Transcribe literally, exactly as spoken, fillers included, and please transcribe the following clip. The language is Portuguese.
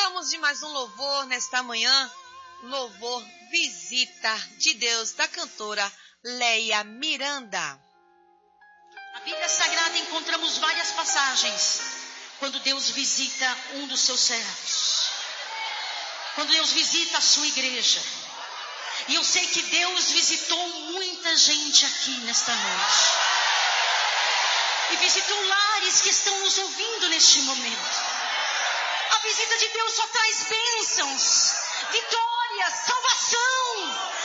Vamos de mais um louvor nesta manhã. Louvor Visita de Deus, da cantora Leia Miranda. Na Bíblia Sagrada encontramos várias passagens quando Deus visita um dos seus servos. Quando Deus visita a sua igreja. E eu sei que Deus visitou muita gente aqui nesta noite. E visitou lares que estão nos ouvindo neste momento. A visita de Deus só traz bênçãos, vitórias, salvação.